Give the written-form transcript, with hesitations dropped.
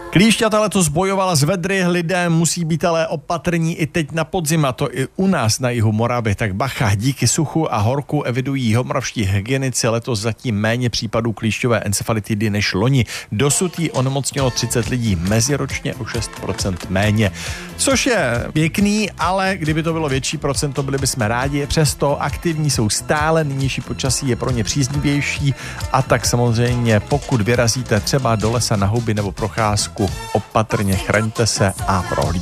Klíšťata letos bojovala s vedry, lidé musí být ale opatrní i teď na podzim, a to i u nás na jihu Moravy. Tak bacha, díky suchu a horku evidují jihomoravští hygienici letos zatím méně případů klíšťové encefalitidy než loni. Dosud jí onemocnilo 30 lidí, meziročně o 6% méně. Což je pěkný, ale kdyby to bylo větší procento, byli bychom rádi. Přesto aktivní jsou stále, nynější počasí je pro ně příznivější, a tak samozřejmě pokud vyrazíte třeba do lesa na houby nebo procházku, opatrně chraňte se a prohlídněte.